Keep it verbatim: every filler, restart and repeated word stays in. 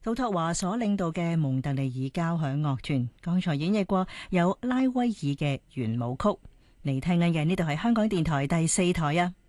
杜托華所領導嘅蒙特利爾交響樂團剛才演繹過有拉威爾嘅圓舞曲。嚟聽緊嘅呢度係香港電台第四台啊。